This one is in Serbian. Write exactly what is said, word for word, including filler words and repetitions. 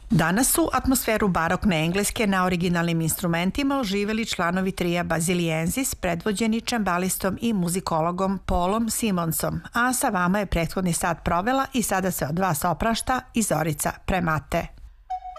Danas su atmosferu barokne engleske na originalnim instrumentima oživeli članovi trija Basiliensis, predvođeni čembalistom i muzikologom Paulom Simonsom, a sa vama je prethodni sat provela i sada se od vas oprašta i Zorica Premate.